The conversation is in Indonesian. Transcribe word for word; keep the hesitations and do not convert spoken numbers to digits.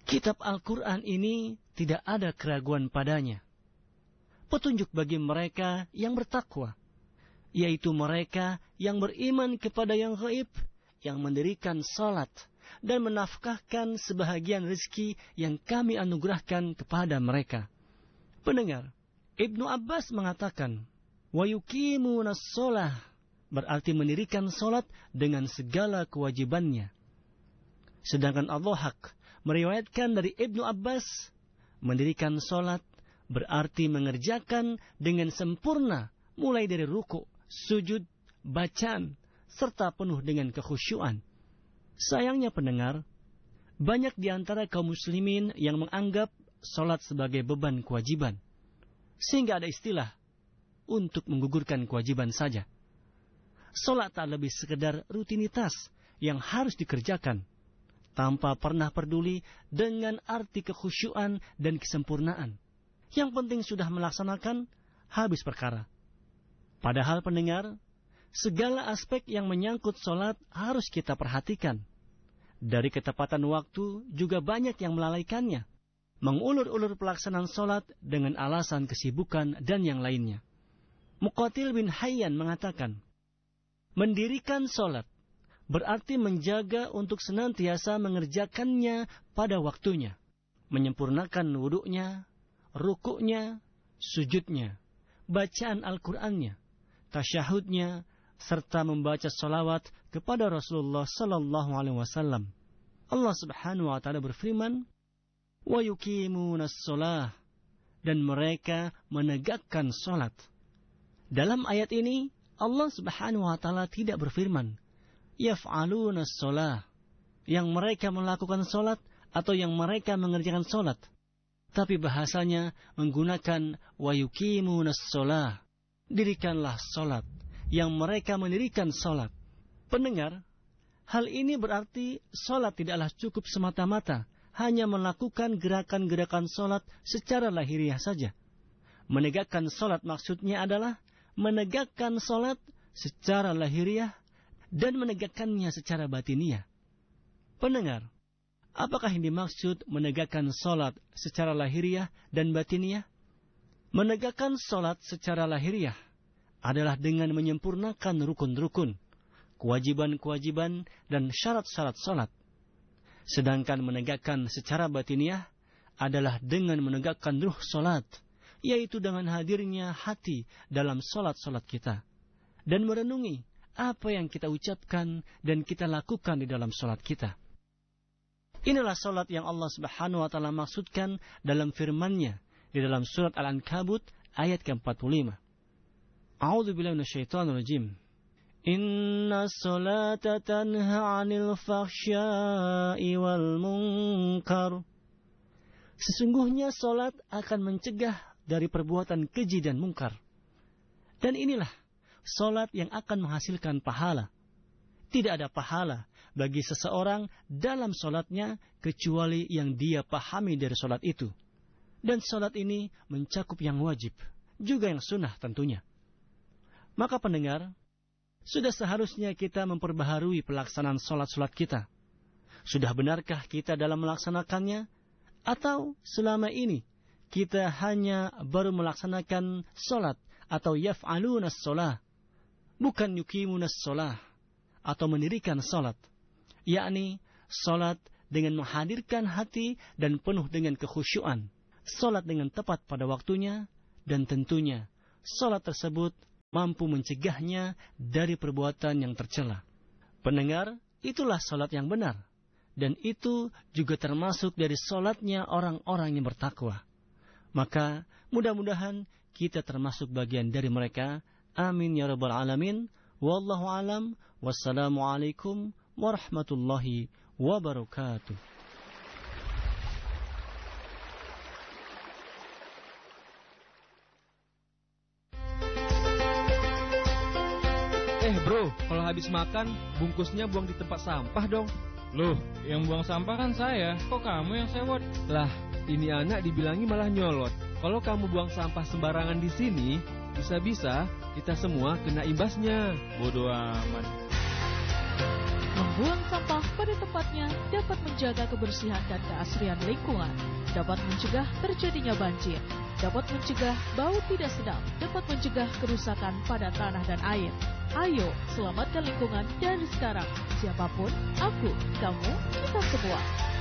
Kitab Al-Quran ini tidak ada keraguan padanya. Petunjuk bagi mereka yang bertakwa, yaitu mereka yang beriman kepada yang gaib, yang mendirikan salat, dan menafkahkan sebahagian rezeki yang kami anugerahkan kepada mereka. Pendengar, Ibnu Abbas mengatakan, wa yuqimunas shalah, berarti mendirikan salat dengan segala kewajibannya. Sedangkan Ad-Dhahhak meriwayatkan dari Ibnu Abbas, mendirikan salat berarti mengerjakan dengan sempurna, mulai dari ruku', sujud, bacaan, serta penuh dengan kekhusyuan. Sayangnya pendengar, banyak di antara kaum muslimin yang menganggap salat sebagai beban kewajiban, sehingga ada istilah untuk menggugurkan kewajiban saja. Salat tak lebih sekedar rutinitas yang harus dikerjakan, tanpa pernah peduli dengan arti kekhusyuan dan kesempurnaan. Yang penting sudah melaksanakan, habis perkara. Padahal pendengar, segala aspek yang menyangkut salat harus kita perhatikan. Dari ketepatan waktu juga banyak yang melalaikannya, mengulur-ulur pelaksanaan salat dengan alasan kesibukan dan yang lainnya. Muqatil bin Hayyan mengatakan, mendirikan salat berarti menjaga untuk senantiasa mengerjakannya pada waktunya, menyempurnakan wuduknya, rukuknya, sujudnya, bacaan Al-Qur'annya, tasyahudnya, serta membaca salawat kepada Rasulullah sallallahu alaihi wasallam. Allah Subhanahu wa taala berfirman, wa yuqimunas shalah, dan mereka menegakkan salat. Dalam ayat ini Allah Subhanahu wa taala tidak berfirman yaf'alunas shalah, yang mereka melakukan salat atau yang mereka mengerjakan salat, tapi bahasanya menggunakan wa yuqimunas shalah, dirikanlah salat, yang mereka mendirikan salat. Pendengar, hal ini berarti salat tidaklah cukup semata-mata hanya melakukan gerakan-gerakan salat secara lahiriah saja. Menegakkan salat maksudnya adalah menegakkan salat secara lahiriah dan menegakkannya secara batiniah. Pendengar, apakah yang dimaksud menegakkan salat secara lahiriah dan batiniah? Menegakkan salat secara lahiriah adalah dengan menyempurnakan rukun-rukun, kewajiban-kewajiban, dan syarat-syarat salat. Sedangkan menegakkan secara batiniah adalah dengan menegakkan ruh salat, yaitu dengan hadirnya hati dalam salat-salat kita, dan merenungi apa yang kita ucapkan dan kita lakukan di dalam salat kita. Inilah salat yang Allah Subhanahu wa taala maksudkan dalam firman-Nya di dalam surat Al-Ankabut ayat ke empat puluh lima. A'udzu billahi minasyaitonir rajim. Inna sholata tanha 'anil fahsya'i wal munkar. Sesungguhnya salat akan mencegah dari perbuatan keji dan mungkar. Dan inilah salat yang akan menghasilkan pahala. Tidak ada pahala bagi seseorang dalam salatnya kecuali yang dia pahami dari salat itu. Dan salat ini mencakup yang wajib, juga yang sunnah tentunya. Maka pendengar, sudah seharusnya kita memperbaharui pelaksanaan salat-salat kita. Sudah benarkah kita dalam melaksanakannya? Atau selama ini kita hanya baru melaksanakan salat atau yaf'alunas shalah, bukan yuqimunas shalah, atau mendirikan salat, yakni salat dengan menghadirkan hati dan penuh dengan kekhusyuan, salat dengan tepat pada waktunya, dan tentunya salat tersebut mampu mencegahnya dari perbuatan yang tercela. Pendengar, itulah salat yang benar, dan itu juga termasuk dari salatnya orang-orang yang bertakwa. Maka mudah-mudahan kita termasuk bagian dari mereka. Amin ya rabbal alamin. Wallahu alam. Wassalamualaikum warahmatullahi wabarakatuh. Eh bro, kalau habis makan, bungkusnya buang di tempat sampah dong. Loh, yang buang sampah kan saya. Kok kamu yang sewot? Lah, ini anak dibilangi malah nyolot. Kalau kamu buang sampah sembarangan di sini, bisa-bisa kita semua kena imbasnya. Bodoh amat. Membuang sampah pada tempatnya dapat menjaga kebersihan dan keasrian lingkungan, dapat mencegah terjadinya banjir, dapat mencegah bau tidak sedap, dapat mencegah kerusakan pada tanah dan air. Ayo, selamatkan lingkungan dari sekarang. Siapapun, aku, kamu, kita semua.